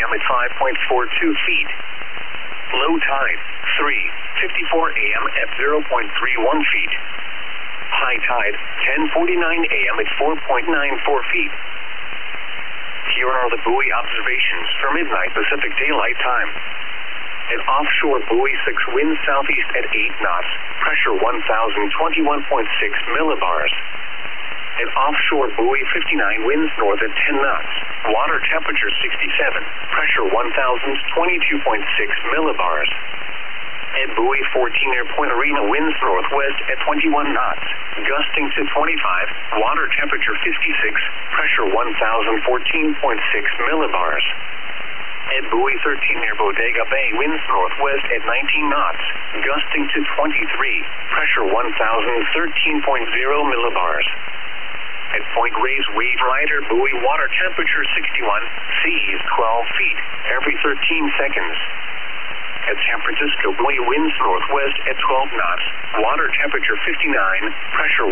a.m. at 5.42 feet. Low tide, 3:54 a.m. at 0.31 feet. High tide, 10:49 a.m. at 4.94 feet. Here are the buoy observations for midnight Pacific Daylight Time. An offshore buoy 6 winds southeast at 8 knots, pressure 1,021.6 millibars. An offshore buoy 59 winds north at 10 knots, water temperature 67, pressure 1,022.6 millibars. At buoy 14 near Point Arena winds northwest at 21 knots, gusting to 25, water temperature 56, pressure 1,014.6 millibars. At buoy 13 near Bodega Bay winds northwest at 19 knots, gusting to 23, pressure 1,013.0 millibars. At Point Reyes Wave Rider buoy water temperature 61, seas 12 feet every 13 seconds. At San Francisco buoy winds northwest at 12 knots, water temperature 59, pressure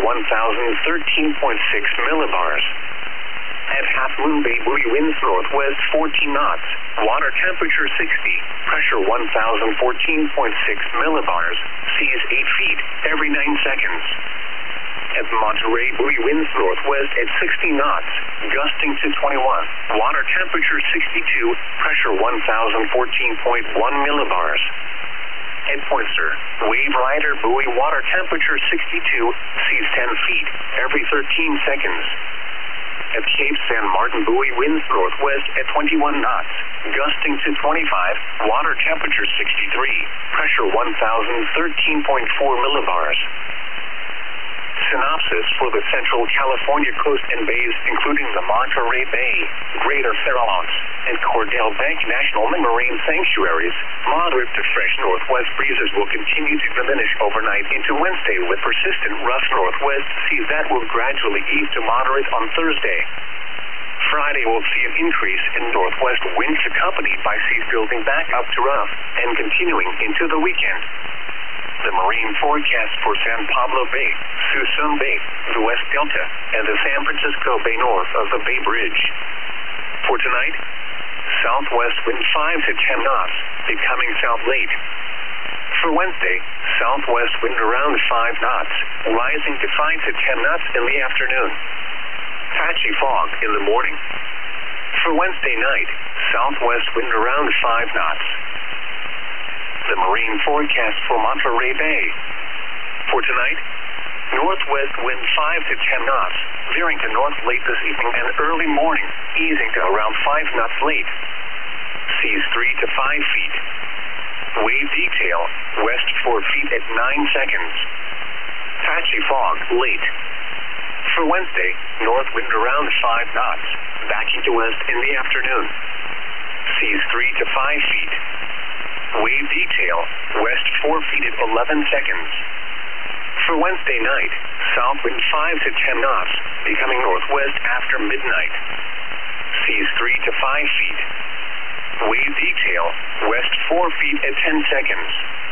1,013.6 millibars. At Half Moon Bay buoy winds northwest 14 knots, water temperature 60, pressure 1,014.6 millibars, seas 8 feet every 9 seconds. At Monterey buoy winds northwest at 60 knots, gusting to 21, water temperature 62, pressure 1,014.1 millibars. At Poinsett, Wave Rider buoy water temperature 62, seas 10 feet every 13 seconds. At Cape San Martin buoy winds northwest at 21 knots, gusting to 25, water temperature 63, pressure 1,013.4 millibars. Synopsis for the Central California coast and bays, including the Monterey Bay, Greater Farallones, and Cordell Bank National Marine Sanctuaries. Moderate to fresh northwest breezes will continue to diminish overnight into Wednesday with persistent rough northwest seas that will gradually ease to moderate on Thursday. Friday will see an increase in northwest winds accompanied by seas building back up to rough and continuing into the weekend. The marine forecast for San Pablo Bay, Suisun Bay, the West Delta, and the San Francisco Bay north of the Bay Bridge. For tonight, southwest wind 5 to 10 knots, becoming south late. For Wednesday, southwest wind around 5 knots, rising to 5 to 10 knots in the afternoon. Patchy fog in the morning. For Wednesday night, southwest wind around 5 knots. The marine forecast for Monterey Bay. For tonight, northwest wind 5 to 10 knots, veering to north late this evening and early morning, easing to around 5 knots late. Seas 3 to 5 feet. Wave detail, west 4 feet at 9 seconds. Patchy fog late. For Wednesday, north wind around 5 knots, backing to west in the afternoon. Seas 3 to 5 feet. Wave detail, west 4 feet at 11 seconds. For Wednesday night, south wind 5 to 10 knots, becoming northwest after midnight. Seas 3 to 5 feet. Wave detail, west 4 feet at 10 seconds.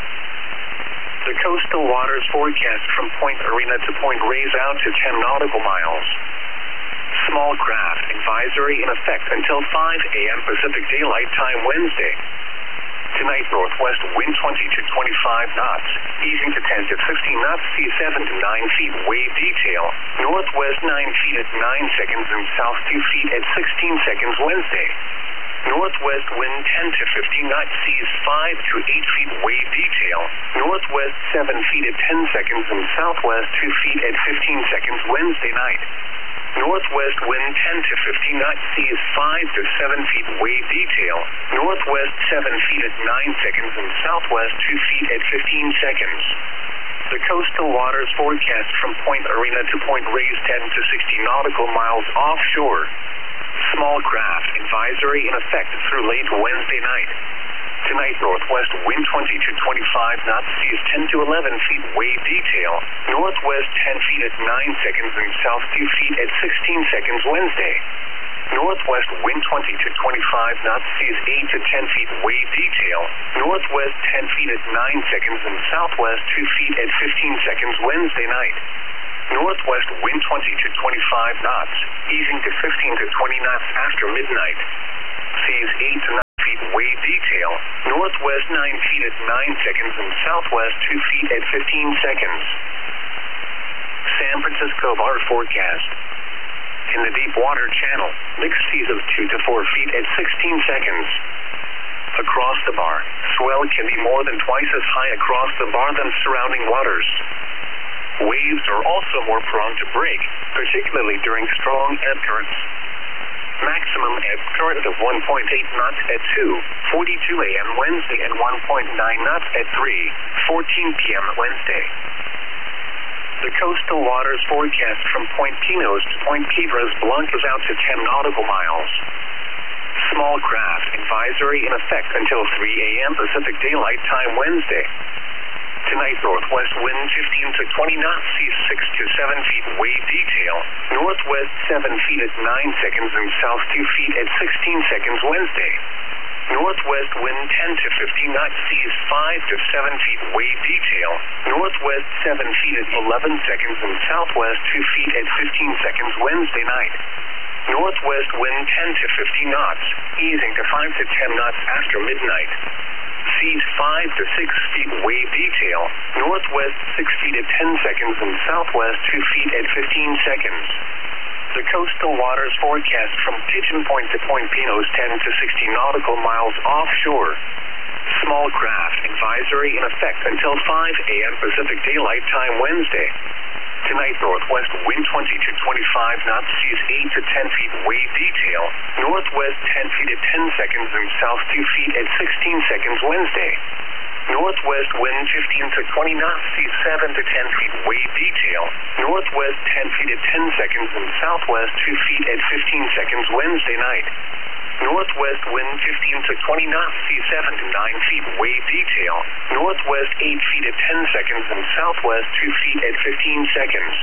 The coastal waters forecast from Point Arena to Point Reyes out to 10 nautical miles. Small craft advisory in effect until 5 a.m. Pacific Daylight Time Wednesday. Tonight, northwest wind 20 to 25 knots, easing to 10 to 15 knots, seas 7 to 9 feet, wave detail, northwest 9 feet at 9 seconds and south 2 feet at 16 seconds Wednesday. Northwest wind 10 to 15 knots, seas 5 to 8 feet, wave detail, northwest 7 feet at 10 seconds and southwest 2 feet at 15 seconds Wednesday night. Northwest wind 10 to 15 knots, seas 5 to 7 feet, wave detail, northwest 7 feet at 9 seconds and southwest 2 feet at 15 seconds. The coastal waters forecast from Point Arena to Point Reyes 10 to 60 nautical miles offshore. Small craft advisory in effect through late Wednesday night. Tonight, northwest wind 20 to 25 knots, seas 10 to 11 feet, wave detail, northwest 10 feet at 9 seconds and south 2 feet at 16 seconds Wednesday. Northwest wind 20 to 25 knots, seas 8 to 10 feet, wave detail, northwest 10 feet at 9 seconds and southwest 2 feet at 15 seconds Wednesday night. Northwest wind 20 to 25 knots, easing to 15 to 20 knots after midnight. Seas 8 to 9 detail, northwest 9 feet at 9 seconds and southwest 2 feet at 15 seconds. San Francisco bar forecast. In the deep water channel, mixed seas of 2 to 4 feet at 16 seconds. Across the bar, swell can be more than twice as high across the bar than surrounding waters. Waves are also more prone to break, particularly during strong ebb currents. Maximum ebb current of 1.8 knots at 2:42 a.m. Wednesday and 1.9 knots at 3:14 p.m. Wednesday. The coastal waters forecast from Point Pinos to Point Piedras Blancas out to 10 nautical miles. Small craft advisory in effect until 3 a.m. Pacific Daylight Time Wednesday. Tonight, northwest wind 15 to 20 knots, seas 6 to 7 feet, wave detail. Northwest 7 feet at 9 seconds and south 2 feet at 16 seconds Wednesday. Northwest wind 10 to 15 knots, seas 5 to 7 feet, wave detail. Northwest 7 feet at 11 seconds and southwest 2 feet at 15 seconds Wednesday night. Northwest wind 10 to 15 knots, easing to 5 to 10 knots after midnight. Seas 5 to 6 feet, wave detail. Northwest 6 feet at 10 seconds and southwest 2 feet at 15 seconds. The coastal waters forecast from Pigeon Point to Point Pinos 10 to 60 nautical miles offshore. Small craft advisory in effect until 5 a.m. Pacific Daylight Time Wednesday. Tonight, northwest wind 20 to 25 knots, seas 8 to 10 feet, wave detail. Northwest 10 feet at 10 seconds and south 2 feet at 16 seconds Wednesday. Northwest wind 15 to 20 knots, seas 7 to 10 feet, wave detail. Northwest 10 feet at 10 seconds and southwest 2 feet at 15 seconds Wednesday night. Northwest wind 15 to 20 knots, seas 7 to 9 feet, wave detail. Northwest 8 feet at 10 seconds and southwest 2 feet at 15 seconds.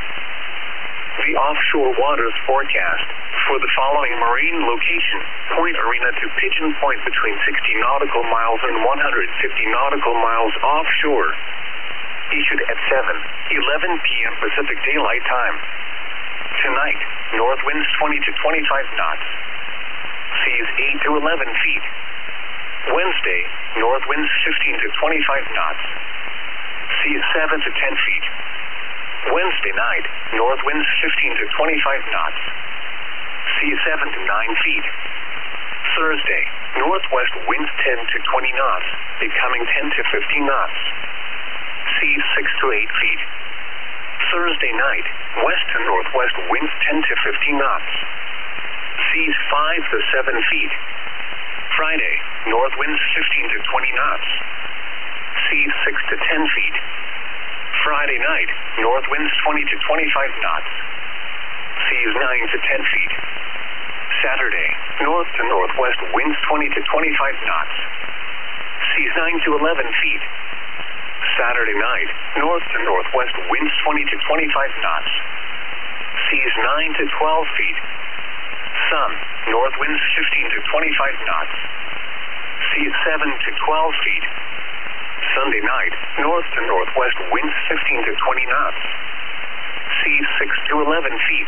The offshore waters forecast for the following marine location: Point Arena to Pigeon Point between 60 nautical miles and 150 nautical miles offshore. Issued at 7:11 p.m. Pacific Daylight Time. Tonight, north winds 20 to 25 knots. Seas 8 to 11 feet. Wednesday, north winds 15 to 25 knots. Seas 7 to 10 feet. Wednesday night, north winds 15 to 25 knots. Seas 7 to 9 feet. Thursday, northwest winds 10 to 20 knots, becoming 10 to 15 knots. Seas 6 to 8 feet. Thursday night, west to northwest winds 10 to 15 knots. Seas 5 to 7 feet. Friday, north winds 15 to 20 knots. Seas 6 to 10 feet. Friday night, north winds 20 to 25 knots. Seas 9 to 10 feet. Saturday, north to northwest winds 20 to 25 knots. Seas 9 to 11 feet. Saturday night, north to northwest winds 20 to 25 knots. Seas 9 to 12 feet. Sun, north winds 15 to 25 knots. Seas 7 to 12 feet. Sunday night, north to northwest winds 15 to 20 knots. Seas 6 to 11 feet.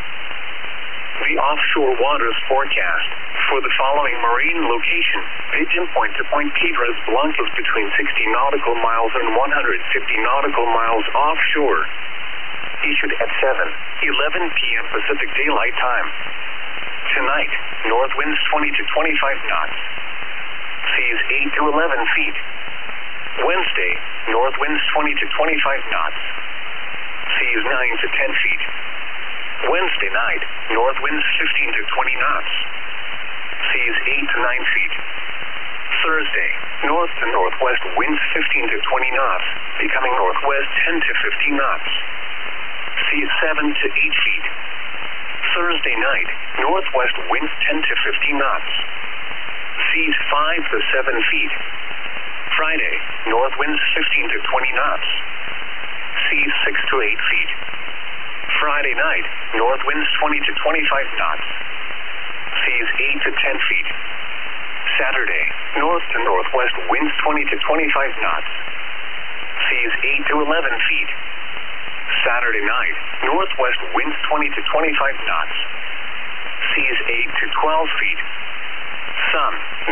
The offshore waters forecast for the following marine location: Pigeon Point to Point Piedras Blancas between 60 nautical miles and 150 nautical miles offshore. Issued at 7:11 p.m. Pacific Daylight Time. Tonight, north winds 20 to 25 knots. Seas 8 to 11 feet. Wednesday, north winds 20 to 25 knots. Seas 9 to 10 feet. Wednesday night, north winds 15 to 20 knots. Seas 8 to 9 feet. Thursday, north to northwest winds 15 to 20 knots, becoming northwest 10 to 15 knots. Seas 7 to 8 feet. Thursday night, northwest winds 10 to 15 knots. Seas 5 to 7 feet. Friday, north winds 15 to 20 knots. Seas 6 to 8 feet. Friday night, north winds 20 to 25 knots. Seas 8 to 10 feet. Saturday, north to northwest winds 20 to 25 knots. Seas 8 to 11 feet. Saturday night, northwest winds 20 to 25 knots. Seas 8 to 12 feet. Sun.